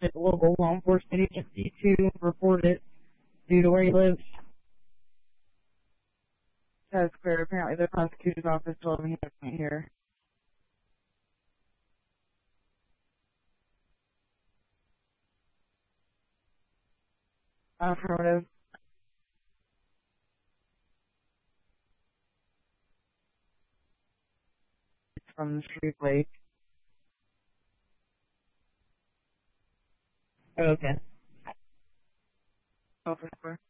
the local law enforcement agency to report it due to where he lives. That's clear. Apparently the prosecutor's office told him he had a point here. Affirmative. It's from the street plate. Okay. Officer.